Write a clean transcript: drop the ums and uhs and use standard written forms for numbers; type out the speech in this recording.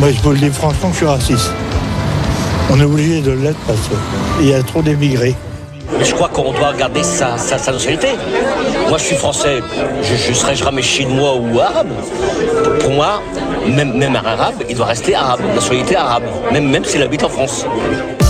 Moi, je vous le dis franchement, je suis raciste. On est obligé de l'être parce qu'il y a trop d'émigrés. Mais je crois qu'on doit garder sa nationalité. Moi, je suis français, je serai jamais chinois ou arabe. Pour moi, même un arabe, il doit rester arabe, nationalité arabe, même s'il habite en France.